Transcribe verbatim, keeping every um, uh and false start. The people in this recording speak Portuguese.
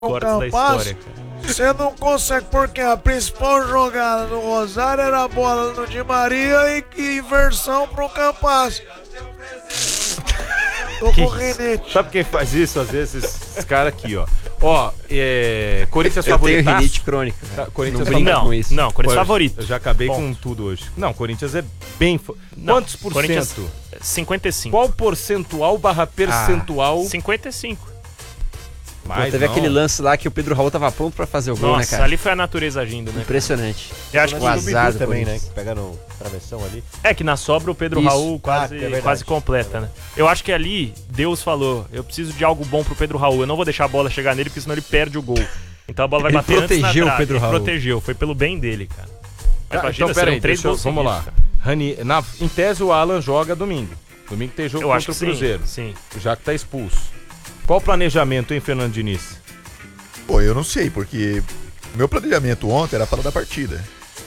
cortes da história, cara. Você não consegue, porque a principal jogada do Rosário era a bola no Di Maria e que inversão pro Campas. Tô Que com rinite. Sabe quem faz isso às vezes? Esse cara aqui, ó. Ó, é... Corinthians Eu tenho favoritaço. rinite crônica. Tá, Não Corinthians brinca Não, com isso. não, Corinthians Pô, favorito. Eu já acabei Ponto. com tudo hoje. Não, Corinthians é bem... fo- Não, Quantos por Corinthians- cento? cinquenta e cinco. Qual percentual barra percentual? cinquenta e cinco. Pô, Mais teve não. aquele lance lá que o Pedro Raul tava pronto pra fazer o gol, né, Nossa, cara? ali foi a natureza agindo, né? Impressionante. Eu acho que O azar do também, né? Corinthians. Que pega no travessão ali. é que na sobra o Pedro Isso. Raul quase, Ah, é verdade. quase completa, né? Eu acho que ali Deus falou, eu preciso de algo bom pro Pedro Raul, eu não vou deixar a bola chegar nele porque senão ele perde o gol. Então a bola vai Ele bater antes na protegeu o trave. Pedro Ele Raul. protegeu, foi pelo bem dele, cara. Ah, Imagina, então, peraí, seriam três deixa eu- gols vamos lá. seguidos, cara. Rani, na, em tese, o Alan joga domingo. Domingo tem jogo Eu acho contra que o Cruzeiro, sim, sim. já que tá expulso. Qual o planejamento, hein, Fernando Diniz? Pô, eu não sei, porque o meu planejamento ontem era falar da partida.